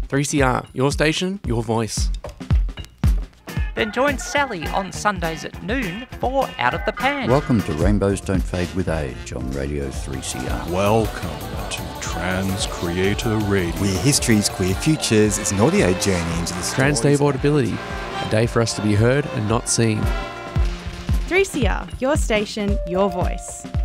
3CR, your station, your voice. Then join Sally on Sundays at noon for Out of the Pan. Welcome to Rainbows Don't Fade with Age on Radio 3CR. Welcome to Trans Creator Radio, where history's queer futures is an audio journey into the stories. Trans Day of Audibility, a day for us to be heard and not seen. 3CR, your station, your voice.